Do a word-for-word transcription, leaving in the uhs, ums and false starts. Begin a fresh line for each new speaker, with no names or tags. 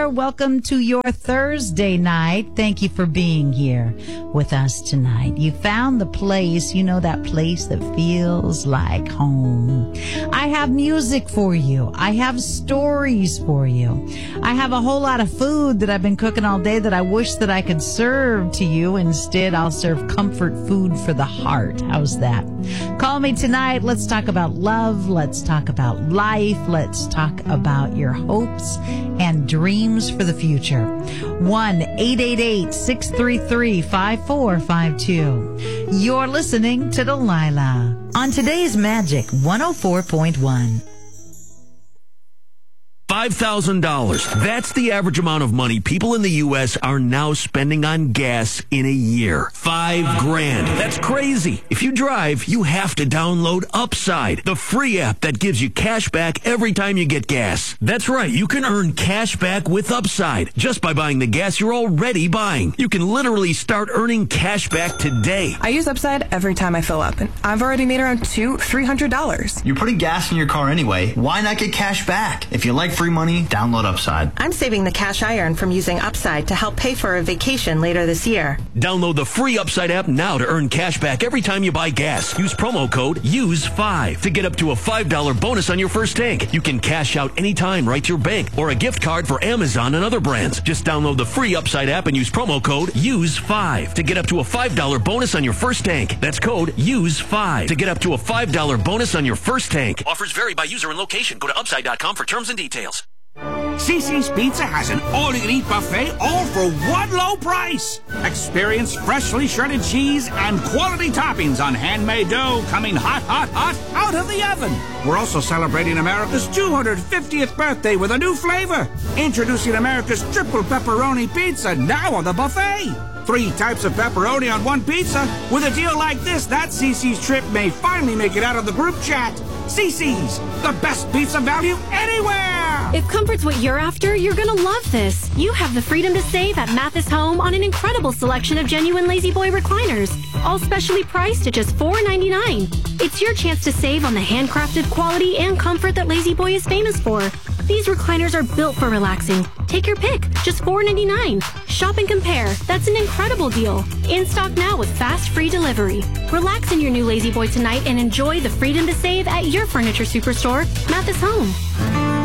there. Welcome to your Thursday night. Thank you for being here with us tonight. You found the place, you know, that place that feels like home. I have music for you. I have stories for you. I have a whole lot of food that I've been cooking all day that I wish that I could serve to you. Instead, I'll serve comfort food for the heart. How's that? Call me tonight. Let's talk about love. Let's talk about life. Let's talk about your hopes and dreams for the future. one eight eight eight, six three three, five four five two. You're listening to Delilah on today's Magic one oh four point one.
five thousand dollars. That's the average amount of money people in the U S are now spending on gas in a year. Five grand. That's crazy. If you drive, you have to download Upside, the free app that gives you cash back every time you get gas. That's right. You can earn cash back with Upside just by buying the gas you're already buying. You can literally start earning cash back today.
I use Upside every time I fill up, and I've already made around two, three hundred dollars.
You're putting gas in your car anyway. Why not get cash back? If you like free money, download Upside.
I'm saving the cash I earn from using Upside to help pay for a vacation later this year.
Download the free Upside app now to earn cash back every time you buy gas. Use promo code use five to get up to a five dollars bonus on your first tank. You can cash out anytime right to your bank or a gift card for Amazon and other brands. Just download the free Upside app and use promo code use five to get up to a five dollars bonus on your first tank. That's code use five to get up to a five dollars bonus on your first tank. Offers vary by user and location. Go to upside dot com for terms and details.
Cici's Pizza has an all-you-can-eat buffet all for one low price. Experience freshly shredded cheese and quality toppings on handmade dough coming hot, hot, hot out of the oven. We're also celebrating America's two hundred fiftieth birthday with a new flavor. Introducing America's triple pepperoni pizza now on the buffet. Three types of pepperoni on one pizza. With a deal like this, that Cici's trip may finally make it out of the group chat. Cici's, the best pizza value anywhere!
If comfort's what you're after, you're gonna love this. You have the freedom to save at Mathis Home on an incredible selection of genuine Lazy Boy recliners, all specially priced at just four ninety-nine. It's your chance to save on the handcrafted quality and comfort that Lazy Boy is famous for. These recliners are built for relaxing. Take your pick, just four ninety-nine. Shop and compare. That's an incredible deal. In stock now with fast free delivery. Relax in your new Lazy Boy tonight and enjoy the freedom to save at your furniture superstore, Mathis Home.